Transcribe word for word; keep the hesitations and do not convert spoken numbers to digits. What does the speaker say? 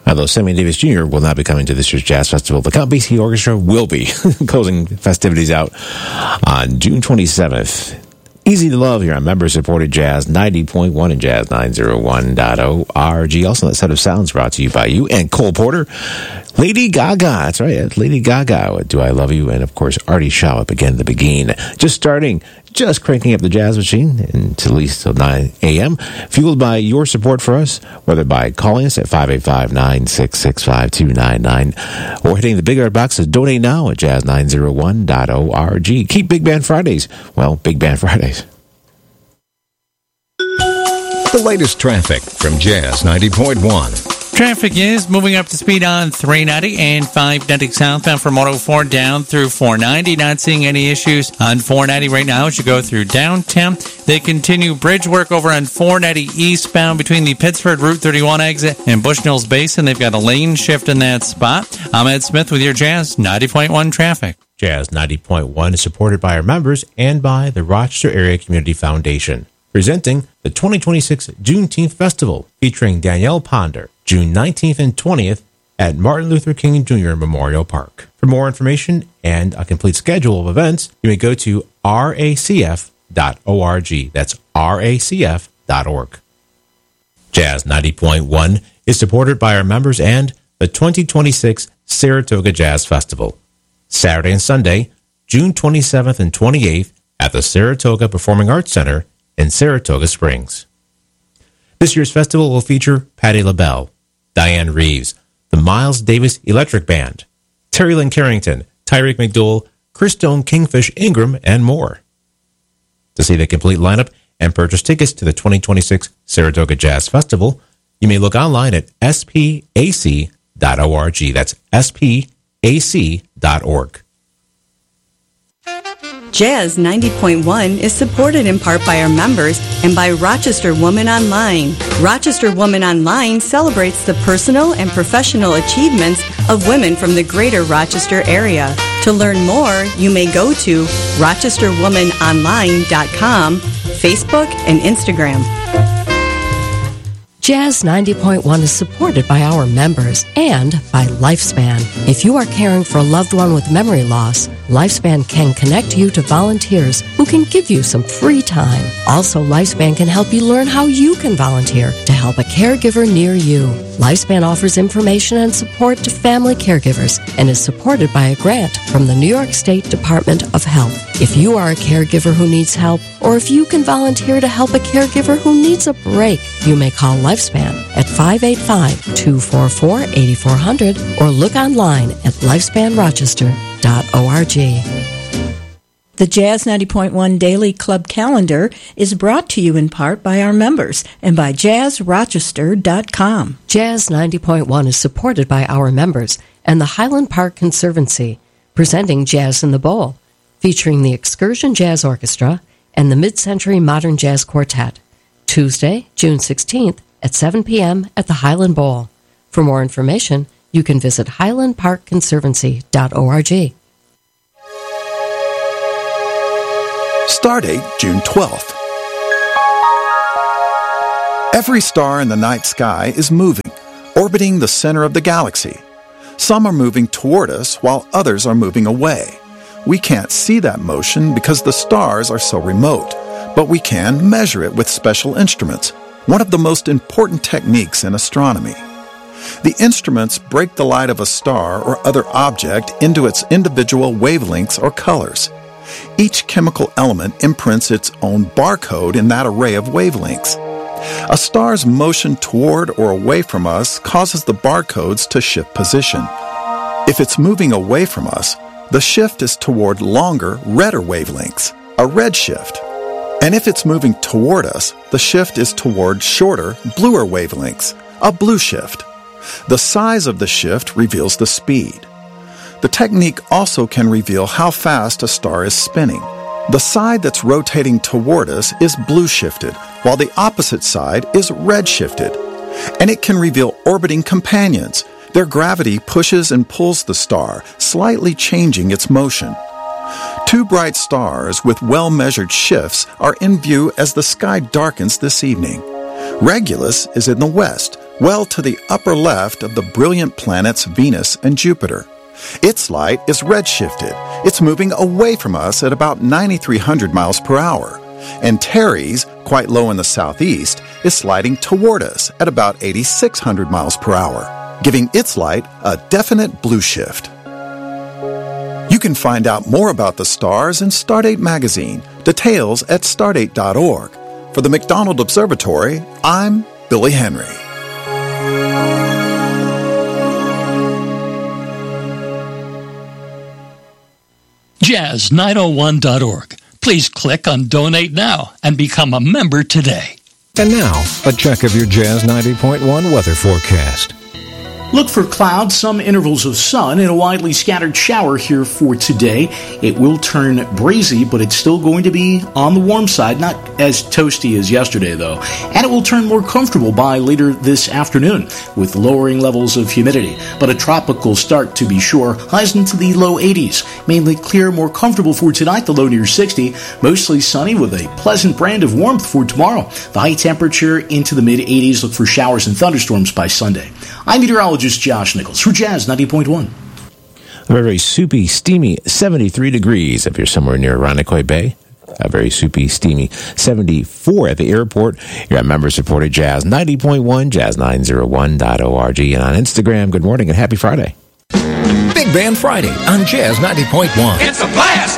Although Sammy Davis Junior will not be coming to this year's Jazz Festival, the Count Basie Orchestra will be closing festivities out on June twenty-seventh. Easy to love here on member-supported Jazz ninety point one and Jazz nine oh one dot org. Also, that set of sounds brought to you by you and Cole Porter. Lady Gaga, that's right, it's Lady Gaga with Do I Love You, and of course, Artie Shaw up again, The Begin. Just starting, just cranking up the jazz machine until at least till nine a.m., fueled by your support for us, whether by calling us at five eight five, nine six six, five two nine nine or hitting the big red box to donate now at Jazz nine oh one dot org. Keep Big Band Fridays, well, Big Band Fridays. The latest traffic from Jazz ninety point one. Traffic is moving up to speed on three ninety and five ninety southbound from one oh four down through four ninety. Not seeing any issues on four ninety right now as you go through downtown. They continue bridge work over on four ninety eastbound between the Pittsford Route thirty-one exit and Bushnell's Basin. They've got a lane shift in that spot. I'm Ed Smith with your Jazz ninety point one traffic. Jazz ninety point one is supported by our members and by the Rochester Area Community Foundation, presenting the twenty twenty-six Juneteenth Festival featuring Danielle Ponder, June nineteenth and twentieth at Martin Luther King Junior Memorial Park. For more information and a complete schedule of events, you may go to R A C F dot org. That's R A C F dot org. Jazz ninety point one is supported by our members and the twenty twenty-six Saratoga Jazz Festival, Saturday and Sunday, June twenty-seventh and twenty-eighth at the Saratoga Performing Arts Center in Saratoga Springs. This year's festival will feature Patti LaBelle, Diane Reeves, the Miles Davis Electric Band, Terry Lynn Carrington, Tyreek McDowell, Christone Kingfish Ingram, and more. To see the complete lineup and purchase tickets to the twenty twenty-six Saratoga Jazz Festival, you may look online at S P A C dot org. That's S P A C dot org. Jazz ninety point one is supported in part by our members and by Rochester Woman Online. Rochester Woman Online celebrates the personal and professional achievements of women from the greater Rochester area. To learn more, you may go to rochester woman online dot com, Facebook, and Instagram. Jazz ninety point one is supported by our members and by Lifespan. If you are caring for a loved one with memory loss, Lifespan can connect you to volunteers who can give you some free time. Also, Lifespan can help you learn how you can volunteer to help a caregiver near you. Lifespan offers information and support to family caregivers and is supported by a grant from the New York State Department of Health. If you are a caregiver who needs help, or if you can volunteer to help a caregiver who needs a break, you may call Lifespan at five eight five, two four four, eight four zero zero or look online at lifespan rochester dot org. The Jazz ninety point one Daily Club Calendar is brought to you in part by our members and by jazz rochester dot com. Jazz ninety point one is supported by our members and the Highland Park Conservancy, presenting Jazz in the Bowl, featuring the Excursion Jazz Orchestra and the Mid-Century Modern Jazz Quartet, Tuesday, June sixteenth at seven p.m. at the Highland Bowl. For more information, you can visit highland park conservancy dot org. Stardate June twelfth. Every star in the night sky is moving, orbiting the center of the galaxy. Some are moving toward us while others are moving away. We can't see that motion because the stars are so remote, but we can measure it with special instruments, one of the most important techniques in astronomy. The instruments break the light of a star or other object into its individual wavelengths or colors. Each chemical element imprints its own barcode in that array of wavelengths. A star's motion toward or away from us causes the barcodes to shift position. If it's moving away from us, the shift is toward longer, redder wavelengths, a red shift. And if it's moving toward us, the shift is toward shorter, bluer wavelengths, a blue shift. The size of the shift reveals the speed. The technique also can reveal how fast a star is spinning. The side that's rotating toward us is blue shifted, while the opposite side is red shifted. And it can reveal orbiting companions. Their gravity pushes and pulls the star, slightly changing its motion. Two bright stars with well-measured shifts are in view as the sky darkens this evening. Regulus is in the west, Well to the upper left of the brilliant planets Venus and Jupiter. Its light is redshifted. It's moving away from us at about nine thousand three hundred miles per hour. And Teres, quite low in the southeast, is sliding toward us at about eight thousand six hundred miles per hour, giving its light a definite blue shift. You can find out more about the stars in Stardate magazine. Details at stardate dot org. For the McDonald Observatory, I'm Billy Henry. jazz nine oh one dot org. Please click on Donate Now and become a member today. And now, a check of your Jazz ninety point one weather forecast. Look for clouds, some intervals of sun, and a widely scattered shower here for today. It will turn breezy, but it's still going to be on the warm side, not as toasty as yesterday, though. And it will turn more comfortable by later this afternoon, with lowering levels of humidity. But a tropical start, to be sure, highs into the low eighties. Mainly clear, more comfortable for tonight, the low near sixty. Mostly sunny with a pleasant brand of warmth for tomorrow. The high temperature into the mid-eighties. Look for showers and thunderstorms by Sunday. I'm meteorologist Josh Nichols for Jazz ninety point one. A very soupy, steamy seventy-three degrees if you're somewhere near Irondequoit Bay. A very soupy, steamy seventy-four at the airport. You're at member-supported Jazz ninety point one, jazz nine oh one dot org. And on Instagram, good morning and happy Friday. Big Band Friday on Jazz ninety point one. It's a blast!